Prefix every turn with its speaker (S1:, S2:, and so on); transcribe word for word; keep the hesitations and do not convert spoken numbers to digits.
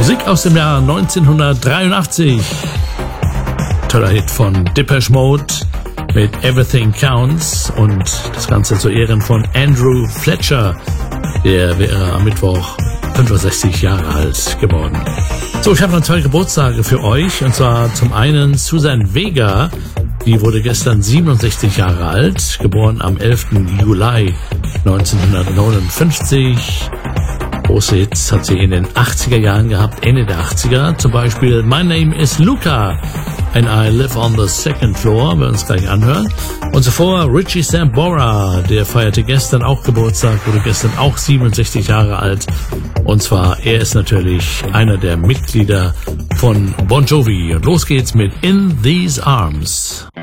S1: Musik aus dem Jahr neunzehnhundertdreiundachtzig. Toller Hit von Depeche Mode mit Everything Counts und das Ganze zu Ehren von Andrew Fletcher. Der wäre am Mittwoch fünfundsechzig Jahre alt geworden. So, ich habe noch zwei Geburtstage für euch, und zwar zum einen Susan Vega. Die wurde gestern siebenundsechzig Jahre alt, geboren am elften Juli neunzehnhundertneunundfünfzig. Große Hits hat sie in den achtziger Jahren gehabt, Ende der achtziger. Zum Beispiel My Name is Luca and I Live on the Second Floor, werden wir uns gleich anhören. Und zuvor Richie Sambora, der feierte gestern auch Geburtstag, wurde gestern auch siebenundsechzig Jahre alt. Und zwar, er ist natürlich einer der Mitglieder von Bon Jovi. Und los geht's mit In These Arms.